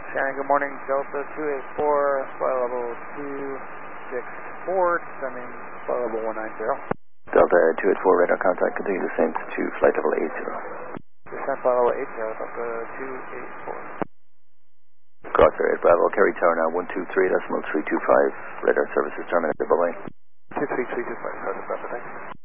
Shannon, good morning. Delta 284, flight level 264, descending flight level 190. Delta 284, radar contact, continue descent to flight level 80. Descent flight level 80, Delta 284. Crosshair 8 Bravo, carry tower now 123.325, radar services terminated, bye-bye. 23325, Delta, thank you.